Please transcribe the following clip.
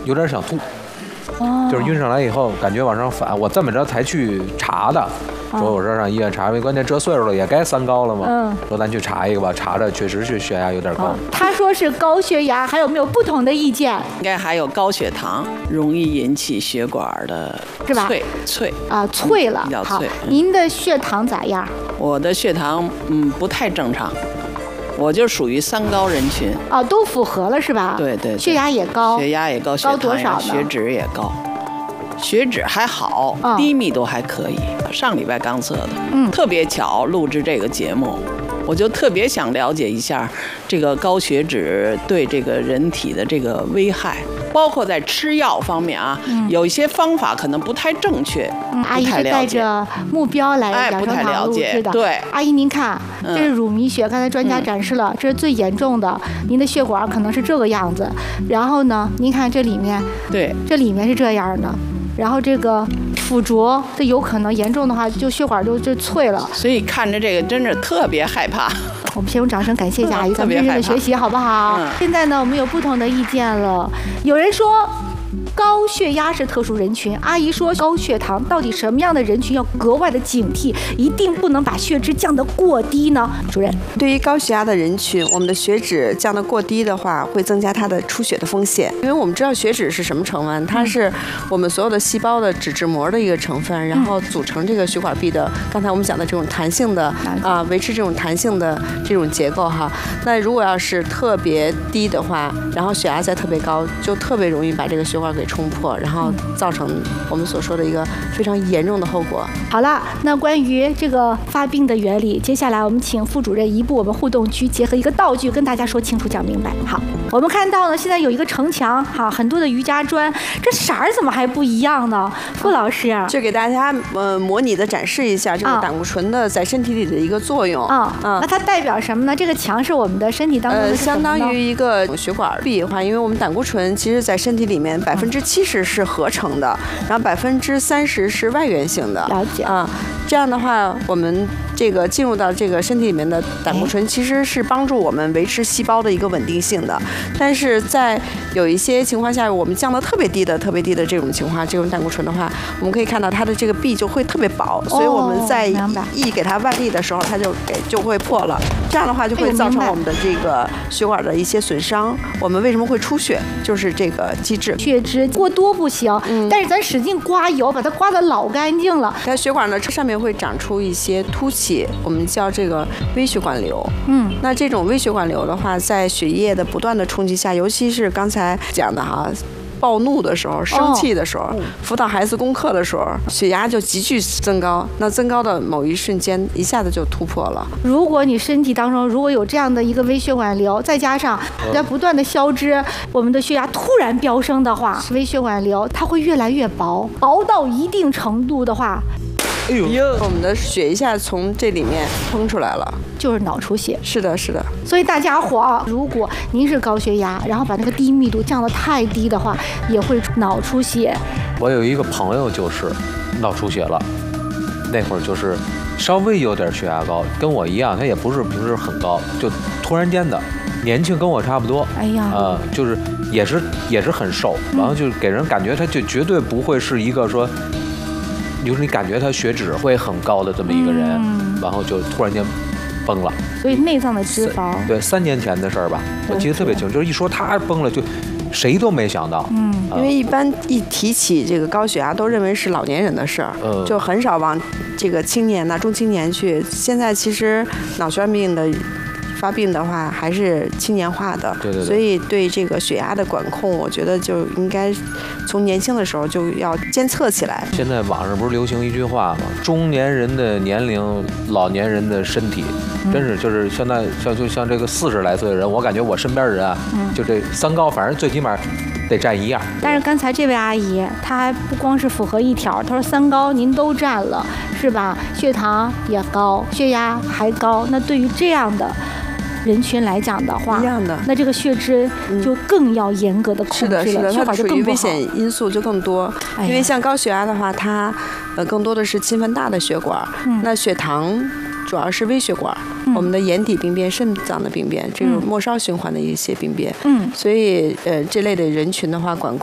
有点想吐。就是晕上来以后，感觉往上反，我这么着才去查的。说我说上医院查，关键这岁数了也该三高了嘛。说咱去查一个吧，查着确实是血压有点高。 他说是高血压，还有没有不同的意见？ 应该还有高血糖，容易引起血管的脆啊，脆了。 比较脆。 您的血糖咋样？ 我的血糖不太正常。我就属于三高人群都符合了是吧？ 对对， 血压也高， 高多少呢？ 血脂也高，血脂还好，低密度还可以。上礼拜刚测的，特别巧录制这个节目，我就特别想了解一下这个高血脂对这个人体的这个危害，包括在吃药方面啊，有一些方法可能不太正确。 阿姨是带着目标来养生堂录制的。 对， 阿姨您看，这是乳糜血，刚才专家展示了，这是最严重的，您的血管可能是这个样子。然后呢，您看这里面， 对， 这里面是这样的。然后这个附着，这有可能严重的话，就血管就脆了。 所以看着这个真是特别害怕。 我们先用掌声感谢一下阿姨，咱们认真的学习好不好？现在呢，我们有不同的意见了。有人说高血压是特殊人群，阿姨说高血糖，到底什么样的人群要格外的警惕，一定不能把血脂降得过低呢？主任， 对于高血压的人群，我们的血脂降得过低的话，会增加它的出血的风险。因为我们知道血脂是什么成分，它是我们所有的细胞的脂质膜的一个成分，然后组成这个血管壁的。刚才我们讲的这种弹性的维持这种弹性的这种结构哈。那如果要是特别低的话，然后血压再特别高，就特别容易把这个血管给冲破，然后造成我们所说的一个非常严重的后果。 好了，那关于这个发病的原理，接下来我们请副主任移步我们互动区，结合一个道具跟大家说清楚讲明白。好，我们看到呢，现在有一个城墙，很多的瑜伽砖，这色儿怎么还不一样呢？傅老师就给大家模拟的展示一下这个胆固醇的在身体里的一个作用。 那它代表什么呢？这个墙是我们的身体当中的相当于一个血管壁的话，因为我们胆固醇其实在身体里面70%是合成的，然后30%是外源性的。 了解这样的话，我们这个进入到这个身体里面的胆固醇，其实是帮助我们维持细胞的一个稳定性的。但是在有一些情况下，我们降到特别低的这种情况，这种胆固醇的话，我们可以看到它的这个壁就会特别薄，所以我们在给它外力的时候，它就会破了。这样的话就会造成我们的这个血管的一些损伤。我们为什么会出血？就是这个机制。 血脂过多不行，但是咱使劲刮油，把它刮得老干净了。 在血管呢，这上面会长出一些凸起，我们叫这个微血管瘤。那这种微血管瘤的话，在血液的不断的冲击下，尤其是刚才讲的暴怒的时候、生气的时候、辅导孩子功课的时候，血压就急剧增高。那增高的某一瞬间，一下子就突破了。 如果你身体当中如果有这样的一个微血管瘤，再加上在不断的消脂，我们的血压突然飙升的话，微血管瘤它会越来越薄，薄到一定程度的话， 我们的血一下从这里面喷出来了， 就是脑出血。 是的，是的。 所以大家伙，如果您是高血压，然后把那个低密度降得太低的话，也会脑出血。 我有一个朋友就是脑出血了，那会儿就是稍微有点血压高，跟我一样，他也不是平时很高，就突然间的。年轻跟我差不多， 哎呀， 就是也是很瘦，然后就给人感觉他就绝对不会是一个说。就是你感觉他血脂会很高的这么一个人，然后就突然间崩了。 所以内脏的脂肪， 对，3年前的事儿吧，我记得特别清楚。就是一说他崩了，就谁都没想到。 因为一般一提起这个高血压，都认为是老年人的事儿，就很少往这个青年中青年去。现在其实脑血管病的发病的话还是青年化的， 对， 所以对这个血压的管控，我觉得就应该从年轻的时候就要监测起来。 现在网上不是流行一句话吗？中年人的年龄，老年人的身体，真是就是现在像这个40来岁的人，我感觉我身边人就这三高，反正最起码得占一样。 但是刚才这位阿姨，她还不光是符合一条，她说3高您都占了，是吧？血糖也高，血压还高，那对于这样的人群来讲的话， 一样的， 那这个血脂就更要严格的控制了， 是的， 血管就更不好。 危险因素就更多。因为像高血压的话，它更多的是侵犯大的血管，那血糖主要是微血管，我们的眼底病变、肾脏的病变，这种末梢循环的一些病变。所以这类的人群的话，管